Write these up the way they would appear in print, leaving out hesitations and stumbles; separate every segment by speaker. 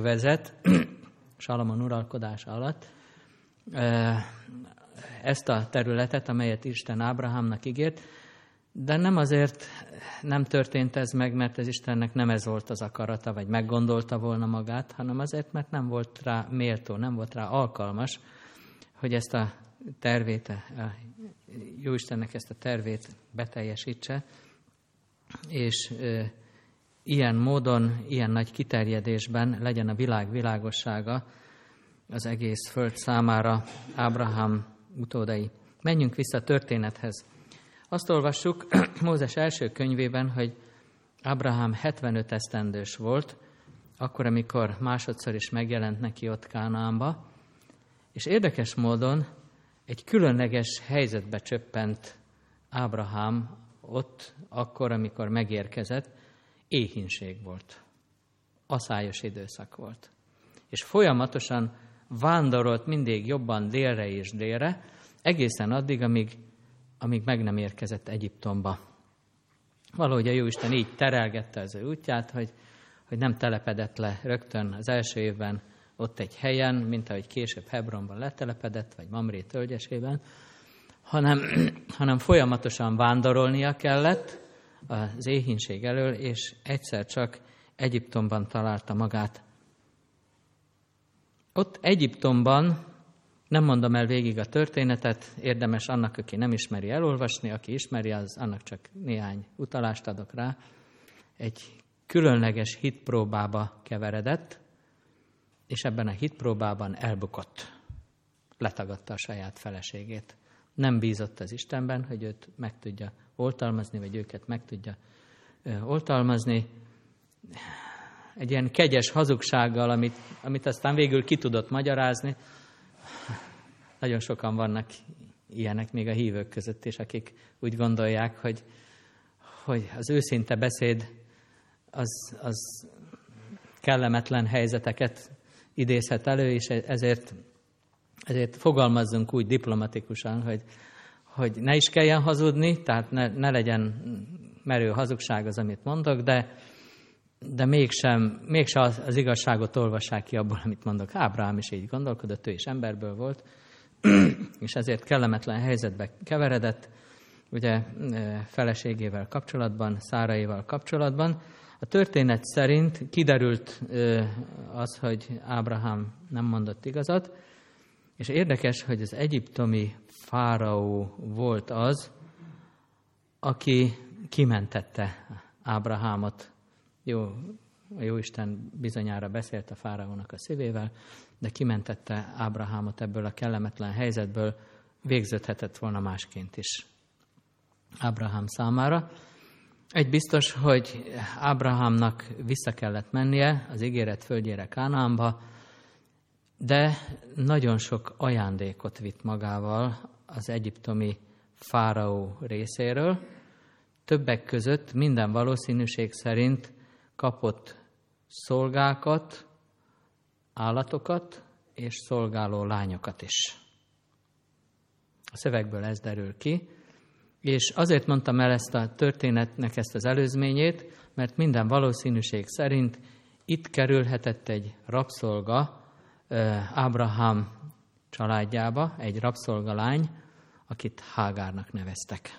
Speaker 1: végigvezet Salamon uralkodása alatt ezt a területet, amelyet Isten Ábrahámnak ígért, de nem azért nem történt ez meg, mert az Istennek nem ez volt az akarata, vagy meggondolta volna magát, hanem azért, mert nem volt rá méltó, nem volt rá alkalmas, hogy ezt a tervét, a Jóistennek ezt a tervét beteljesítse, és ilyen módon, ilyen nagy kiterjedésben legyen a világ világossága az egész föld számára Ábrahám utódai. Menjünk vissza a történethez. Azt olvassuk Mózes első könyvében, hogy Ábrahám 75 esztendős volt, akkor, amikor másodszor is megjelent neki ott Kánaánba, és érdekes módon egy különleges helyzetbe csöppent Ábrahám ott, akkor, amikor megérkezett, éhínség volt. Aszályos időszak volt. És folyamatosan vándorolt mindig jobban délre és délre, egészen addig, amíg meg nem érkezett Egyiptomba. Valahogy a Jóisten így terelgette az ő útját, hogy nem telepedett le rögtön az első évben ott egy helyen, mint ahogy később Hebronban letelepedett, vagy Mamré tölgyesében, hanem folyamatosan vándorolnia kellett az éhínség elől, és egyszer csak Egyiptomban találta magát. Ott Egyiptomban, nem mondom el végig a történetet, érdemes annak, aki nem ismeri, elolvasni, aki ismeri, az annak csak néhány utalást adok rá. Egy különleges hitpróbába keveredett, és ebben a hitpróbában elbukott. Letagadta a saját feleségét. Nem bízott az Istenben, hogy őt meg tudja oltalmazni, vagy őket meg tudja oltalmazni. Egy ilyen kegyes hazugsággal, amit aztán végül ki tudott magyarázni. Nagyon sokan vannak ilyenek még a hívők között is, akik úgy gondolják, hogy az őszinte beszéd az kellemetlen helyzeteket idézhet elő, és ezért fogalmazzunk úgy diplomatikusan, hogy ne is kelljen hazudni, tehát ne legyen merő hazugság az, amit mondok, de mégsem az igazságot olvassák ki abból, amit mondok. Ábrahám is így gondolkodott, ő is emberből volt, és ezért kellemetlen helyzetbe keveredett, ugye feleségével kapcsolatban, Száraival kapcsolatban. A történet szerint kiderült az, hogy Ábrahám nem mondott igazat, és érdekes, hogy az egyiptomi fáraó volt az, aki kimentette Ábrahámot. A Jóisten bizonyára beszélt a fáraónak a szívével, de kimentette Ábrahámot ebből a kellemetlen helyzetből, végződhetett volna másként is Ábrahám számára. Egy biztos, hogy Ábrahámnak vissza kellett mennie az ígéret földjére, Kánaánba, de nagyon sok ajándékot vitt magával az egyiptomi fáraó részéről. Többek között minden valószínűség szerint kapott szolgákat, állatokat és szolgáló lányokat is. A szövegből ez derül ki, és azért mondtam el ezt a történetnek ezt az előzményét, mert minden valószínűség szerint itt kerülhetett egy rabszolga Ábrahám családjába, egy rabszolgalány, akit Hágárnak neveztek.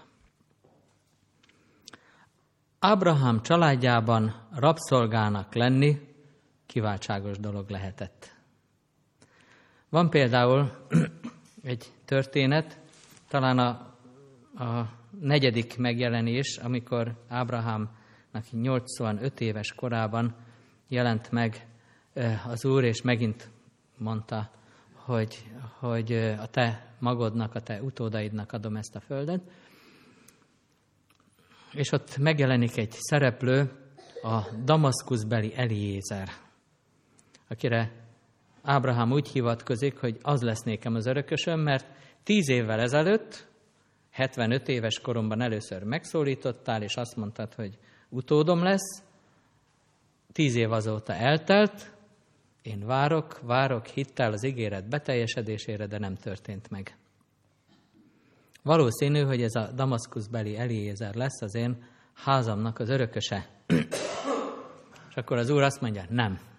Speaker 1: Ábrahám családjában rabszolgának lenni kiváltságos dolog lehetett. Van például egy történet, talán a 4. megjelenés, amikor Ábrahámnak 85 éves korában jelent meg az Úr, és megint mondta, hogy a te magodnak, a te utódaidnak adom ezt a földet. És ott megjelenik egy szereplő, a Damaszkuszbeli Eliézer, akire Ábrahám úgy hivatkozik, hogy az lesz nékem az örökösöm, mert 10 évvel ezelőtt, 75 éves koromban először megszólítottál, és azt mondtad, hogy utódom lesz. 10 év azóta eltelt, én várok hittel az ígéret beteljesedésére, de nem történt meg. Valószínű, hogy ez a Damaszkuszbeli Eliézer lesz az én házamnak az örököse. És akkor az Úr azt mondja, nem,